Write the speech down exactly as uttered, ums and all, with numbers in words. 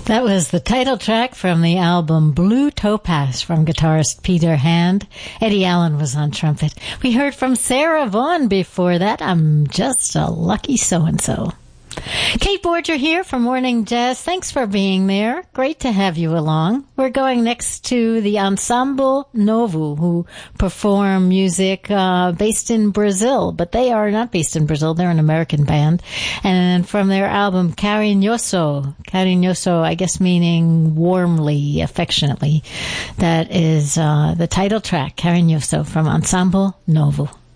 That was the title track from the album Blue Topaz from guitarist Peter Hand. Eddie Allen was on trumpet. We heard from Sarah Vaughan before that. I'm just a lucky so-and-so. Kate Borger here for Morning Jazz. Thanks for being there. Great to have you along. We're going next to the Ensemble Novo, who perform music uh, based in Brazil, but they are not based in Brazil. They're an American band. And from their album Carinhoso, Carinhoso, I guess meaning warmly, affectionately, that is uh, the title track, Carinhoso, from Ensemble Novo.